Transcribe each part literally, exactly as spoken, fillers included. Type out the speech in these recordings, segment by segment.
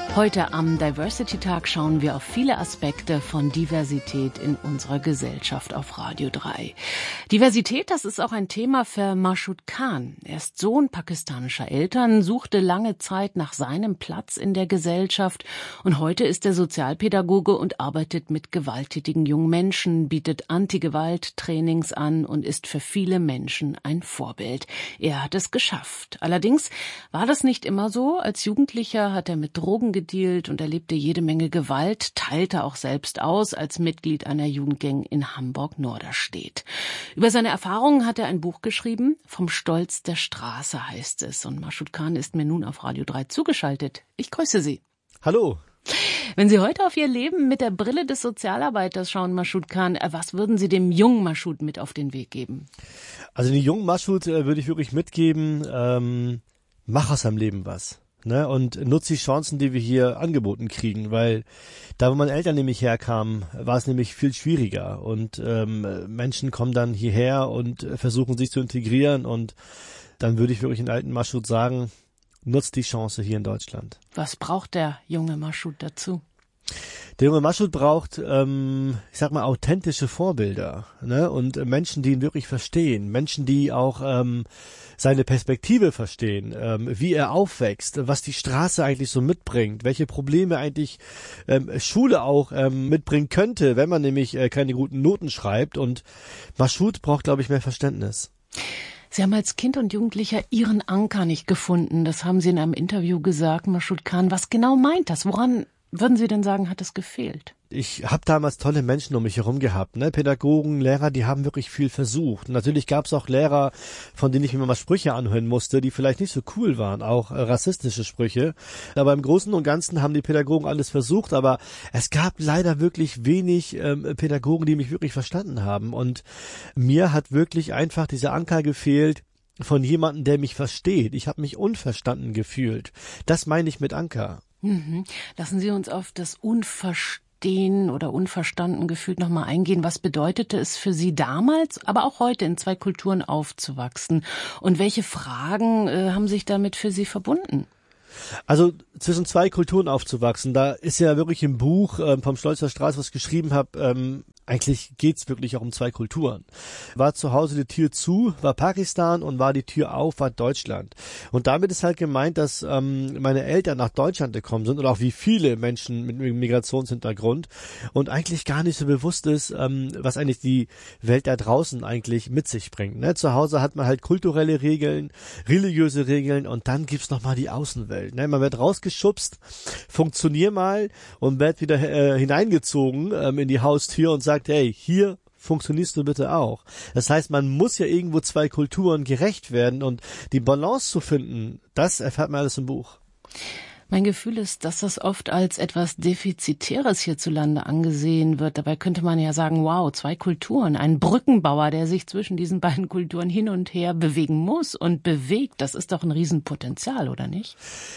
Heute am Diversity-Tag schauen wir auf viele Aspekte von Diversität in unserer Gesellschaft auf Radio drei. Diversität, das ist auch ein Thema für Mashood Khan. Er ist Sohn pakistanischer Eltern, suchte lange Zeit nach seinem Platz in der Gesellschaft und heute ist er Sozialpädagoge und arbeitet mit gewalttätigen jungen Menschen, bietet Anti-Gewalt-Trainings an und ist für viele Menschen ein Vorbild. Er hat es geschafft. Allerdings war das nicht immer so. Als Jugendlicher hat er mit Drogen gedealt und erlebte jede Menge Gewalt, teilte auch selbst aus als Mitglied einer Jugendgang in Hamburg-Norderstedt. Über seine Erfahrungen hat er ein Buch geschrieben, Vom Stolz der Straße heißt es. Und Mashood Khan ist mir nun auf Radio drei zugeschaltet. Ich grüße Sie. Hallo. Wenn Sie heute auf Ihr Leben mit der Brille des Sozialarbeiters schauen, Mashood Khan, was würden Sie dem jungen Mashood mit auf den Weg geben? Also den jungen Mashood äh, würde ich wirklich mitgeben, ähm, mach aus deinem Leben was. Ne, und nutze die Chancen, die wir hier angeboten kriegen, weil da, wo meine Eltern nämlich herkamen, war es nämlich viel schwieriger und ähm, Menschen kommen dann hierher und versuchen sich zu integrieren und dann würde ich wirklich den alten Mashood sagen, nutzt die Chance hier in Deutschland. Was braucht der junge Mashood dazu? Der junge Mashoud braucht, ähm, ich sag mal, authentische Vorbilder, ne? Und äh, Menschen, die ihn wirklich verstehen, Menschen, die auch ähm, seine Perspektive verstehen, ähm, wie er aufwächst, was die Straße eigentlich so mitbringt, welche Probleme eigentlich ähm, Schule auch ähm, mitbringen könnte, wenn man nämlich äh, keine guten Noten schreibt. Und Mashoud braucht, glaube ich, mehr Verständnis. Sie haben als Kind und Jugendlicher Ihren Anker nicht gefunden. Das haben Sie in einem Interview gesagt, Mashoud Khan. Was genau meint das? Woran würden Sie denn sagen, hat es gefehlt? Ich habe damals tolle Menschen um mich herum gehabt, ne? Pädagogen, Lehrer, die haben wirklich viel versucht. Natürlich gab es auch Lehrer, von denen ich mir mal Sprüche anhören musste, die vielleicht nicht so cool waren, auch äh, rassistische Sprüche. Aber im Großen und Ganzen haben die Pädagogen alles versucht, aber es gab leider wirklich wenig ähm, Pädagogen, die mich wirklich verstanden haben. Und mir hat wirklich einfach dieser Anker gefehlt von jemandem, der mich versteht. Ich habe mich unverstanden gefühlt. Das meine ich mit Anker. Mhm. Lassen Sie uns auf das Unverstehen oder unverstanden gefühlt nochmal eingehen. Was bedeutete es für Sie damals, aber auch heute in zwei Kulturen aufzuwachsen? Und welche Fragen äh, haben sich damit für Sie verbunden? Also zwischen zwei Kulturen aufzuwachsen, da ist ja wirklich im Buch ähm, vom Stolz der Straße, was ich geschrieben habe, ähm, eigentlich geht's wirklich auch um zwei Kulturen. War zu Hause die Tür zu, war Pakistan und war die Tür auf, war Deutschland. Und damit ist halt gemeint, dass ähm, meine Eltern nach Deutschland gekommen sind und auch wie viele Menschen mit Migrationshintergrund und eigentlich gar nicht so bewusst ist, ähm, was eigentlich die Welt da draußen eigentlich mit sich bringt. Ne? Zu Hause hat man halt kulturelle Regeln, religiöse Regeln und dann gibt's nochmal die Außenwelt. Ne? Man wird rausgeschubst, funktionier mal und wird wieder äh, hineingezogen ähm, in die Haustür und sagt, hey, hier funktionierst du bitte auch. Das heißt, man muss ja irgendwo zwei Kulturen gerecht werden und die Balance zu finden, das erfährt man alles im Buch. Mein Gefühl ist, dass das oft als etwas Defizitäres hierzulande angesehen wird. Dabei könnte man ja sagen, wow, zwei Kulturen, ein Brückenbauer, der sich zwischen diesen beiden Kulturen hin und her bewegen muss und bewegt. Das ist doch ein Riesenpotenzial, oder nicht?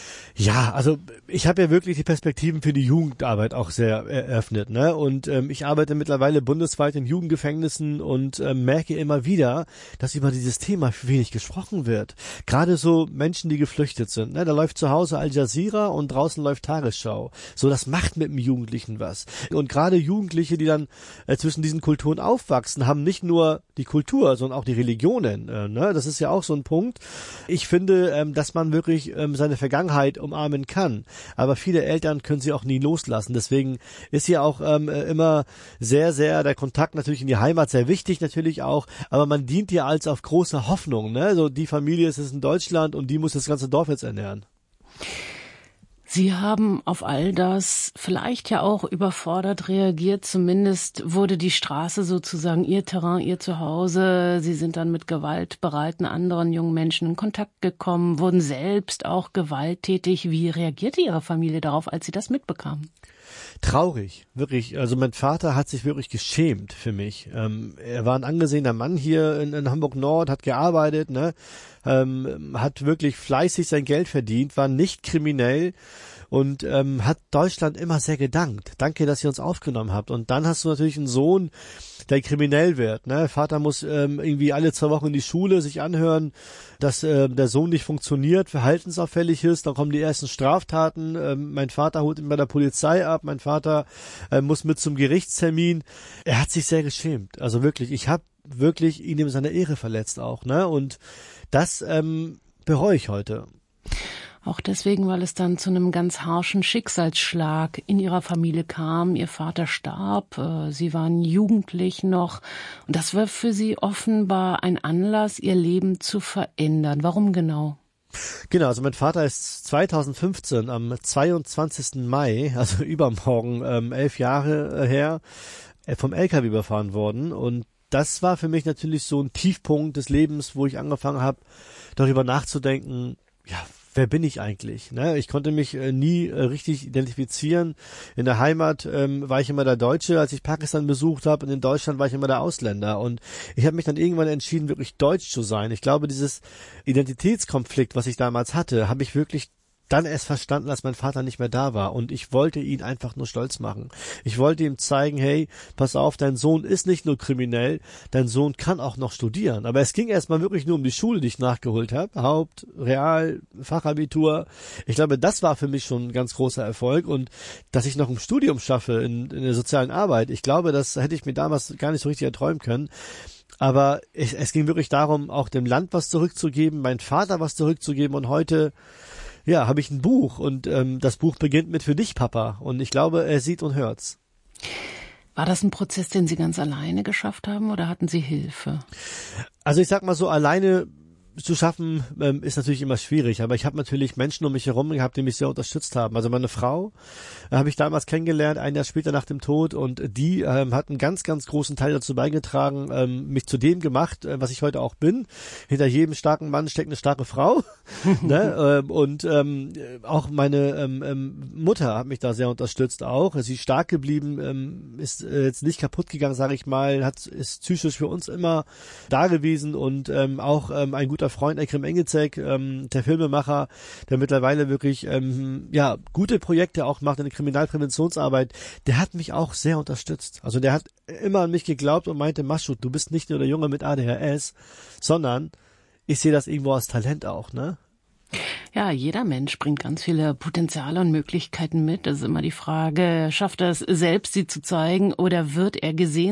Ja, also ich habe ja wirklich die Perspektiven für die Jugendarbeit auch sehr eröffnet, ne? Und ähm, ich arbeite mittlerweile bundesweit in Jugendgefängnissen und ähm, merke immer wieder, dass über dieses Thema wenig gesprochen wird. Gerade so Menschen, die geflüchtet sind, ne? Da läuft zu Hause Al Jazeera und draußen läuft Tagesschau. So, das macht mit dem Jugendlichen was. Und gerade Jugendliche, die dann äh, zwischen diesen Kulturen aufwachsen, haben nicht nur die Kultur, sondern auch die Religionen, äh, ne? Das ist ja auch so ein Punkt. Ich finde, ähm, dass man wirklich ähm, seine Vergangenheit umarmen kann. Aber viele Eltern können sie auch nie loslassen. Deswegen ist hier auch ähm, immer sehr, sehr der Kontakt natürlich in die Heimat sehr wichtig natürlich auch. Aber man dient ja als auf große Hoffnung. Ne? So die Familie ist es in Deutschland und die muss das ganze Dorf jetzt ernähren. Sie haben auf all das vielleicht ja auch überfordert reagiert. Zumindest wurde die Straße sozusagen Ihr Terrain, Ihr Zuhause. Sie sind dann mit gewaltbereiten anderen jungen Menschen in Kontakt gekommen, wurden selbst auch gewalttätig. Wie reagierte Ihre Familie darauf, als Sie das mitbekamen? Traurig, wirklich. Also mein Vater hat sich wirklich geschämt für mich. Ähm, er war ein angesehener Mann hier in, in Hamburg-Nord, hat gearbeitet, ne, ähm, hat wirklich fleißig sein Geld verdient, war nicht kriminell und ähm, hat Deutschland immer sehr gedankt. Danke, dass ihr uns aufgenommen habt. Und dann hast du natürlich einen Sohn, der kriminell wird. Ne? Vater muss ähm, irgendwie alle zwei Wochen in die Schule sich anhören, dass äh, der Sohn nicht funktioniert, verhaltensauffällig ist. Dann kommen die ersten Straftaten. Ähm, mein Vater holt ihn bei der Polizei ab. Mein Vater äh, muss mit zum Gerichtstermin. Er hat sich sehr geschämt. Also wirklich, ich habe wirklich ihn in seiner Ehre verletzt auch. Ne? Und das ähm, bereue ich heute. Auch deswegen, weil es dann zu einem ganz harschen Schicksalsschlag in ihrer Familie kam. Ihr Vater starb, sie waren jugendlich noch. Und das war für sie offenbar ein Anlass, ihr Leben zu verändern. Warum genau? Genau, also mein Vater ist zweitausendfünfzehn am zweiundzwanzigsten Mai, also übermorgen, ähm, elf Jahre her, äh, vom L K W überfahren worden. Und das war für mich natürlich so ein Tiefpunkt des Lebens, wo ich angefangen habe, darüber nachzudenken, ja, wer bin ich eigentlich? Ne? Ich konnte mich äh, nie äh, richtig identifizieren. In der Heimat ähm, war ich immer der Deutsche, als ich Pakistan besucht habe, und in Deutschland war ich immer der Ausländer. Und ich habe mich dann irgendwann entschieden, wirklich deutsch zu sein. Ich glaube, dieses Identitätskonflikt, was ich damals hatte, habe ich wirklich dann erst verstanden, als mein Vater nicht mehr da war. Und ich wollte ihn einfach nur stolz machen. Ich wollte ihm zeigen, hey, pass auf, dein Sohn ist nicht nur kriminell, dein Sohn kann auch noch studieren. Aber es ging erstmal wirklich nur um die Schule, die ich nachgeholt habe. Haupt-, Real-, Fachabitur. Ich glaube, das war für mich schon ein ganz großer Erfolg. Und dass ich noch ein Studium schaffe in, in der sozialen Arbeit, ich glaube, das hätte ich mir damals gar nicht so richtig erträumen können. Aber es, es ging wirklich darum, auch dem Land was zurückzugeben, meinem Vater was zurückzugeben. Und heute ja, habe ich ein Buch, und ähm, das Buch beginnt mit "Für dich, Papa", und ich glaube, er sieht und hört's. War das ein Prozess, den Sie ganz alleine geschafft haben, oder hatten Sie Hilfe? Also ich sag mal so, alleine zu schaffen ähm, ist natürlich immer schwierig, aber ich habe natürlich Menschen um mich herum gehabt, die mich sehr unterstützt haben. Also meine Frau äh, habe ich damals kennengelernt, ein Jahr später nach dem Tod, und die ähm, hat einen ganz, ganz großen Teil dazu beigetragen, ähm, mich zu dem gemacht, äh, was ich heute auch bin. Hinter jedem starken Mann steckt eine starke Frau. ne? ähm, und ähm, auch meine ähm, ähm, Mutter hat mich da sehr unterstützt auch. Sie ist stark geblieben, ähm, ist äh, jetzt nicht kaputt gegangen, sage ich mal, hat ist psychisch für uns immer da gewesen, und ähm, auch ähm, ein guter Freund Ekrem Engizek, ähm, der Filmemacher, der mittlerweile wirklich ähm, ja gute Projekte auch macht in der Kriminalpräventionsarbeit, der hat mich auch sehr unterstützt. Also der hat immer an mich geglaubt und meinte, Maschud, du bist nicht nur der Junge mit A D H S, sondern ich sehe das irgendwo als Talent auch, ne? Ja, jeder Mensch bringt ganz viele Potenziale und Möglichkeiten mit. Das ist immer die Frage, schafft er es selbst, sie zu zeigen, oder wird er gesehen?